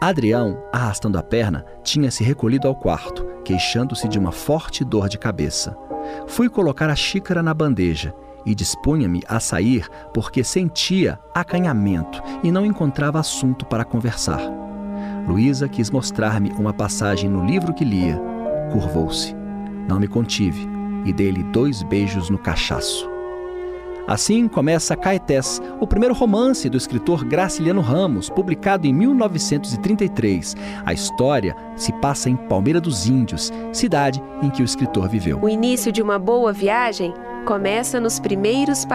Adrião, arrastando a perna, tinha se recolhido ao quarto, queixando-se de uma forte dor de cabeça. Fui colocar a xícara na bandeja e dispunha-me a sair porque sentia acanhamento e não encontrava assunto para conversar. Luísa quis mostrar-me uma passagem no livro que lia. Curvou-se. Não me contive e dei-lhe 2 beijos no cachaço. Assim começa Caetés, o primeiro romance do escritor Graciliano Ramos, publicado em 1933. A história se passa em Palmeira dos Índios, cidade em que o escritor viveu. O início de uma boa viagem começa nos primeiros